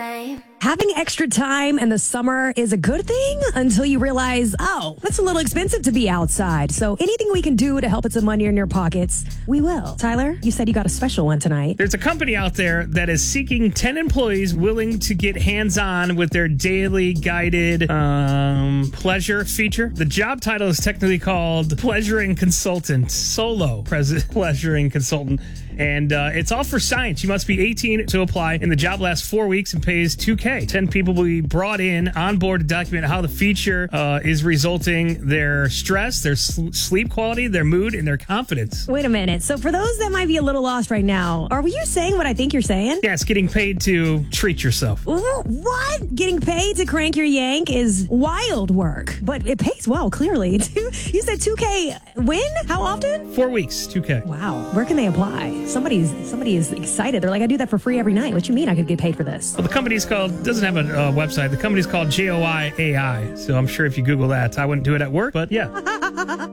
time. Having extra time in the summer is a good thing until you realize, oh, that's a little expensive to be outside. So anything we can do to help put some money in your pockets, we will. Tyler, you said you got a special one tonight. There's a company out there that is seeking 10 employees willing to get hands-on with their daily guided pleasure feature. The job title is technically called Pleasuring Consultant, Solo Pleasuring Consultant. And it's all for science. You must be 18 to apply, and the job lasts 4 weeks and pays $2K. 10 people will be brought on board to document how the feature is resulting their stress, their sleep quality, their mood, and their confidence. Wait a minute. So for those that might be a little lost right now, are you saying what I think you're saying? Yeah, it's getting paid to treat yourself. Ooh, what? Getting paid to crank your yank is wild work, but it pays well, clearly. You said $2K when? How often? 4 weeks, $2K. Wow. Where can they apply? Somebody is excited. They're like, I do that for free every night. What you mean I could get paid for this? Well, the company's called, doesn't have a website. The company's called JOI AI. So I'm sure if you Google that, I wouldn't do it at work, but yeah.